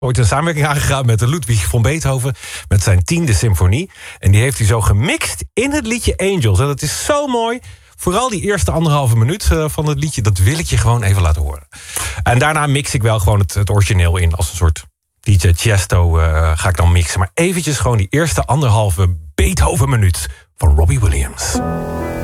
ooit een samenwerking aangegaan met Ludwig van Beethoven met zijn 10e symfonie. En die heeft hij zo gemixt in het liedje Angels. En dat is zo mooi. Vooral die eerste 1,5 minuut van het liedje, dat wil ik je gewoon even laten horen. En daarna mix ik wel gewoon het origineel in als een soort DJ Tiesto ga ik dan mixen. Maar eventjes gewoon die eerste 1,5 Beethoven minuut van Robbie Williams.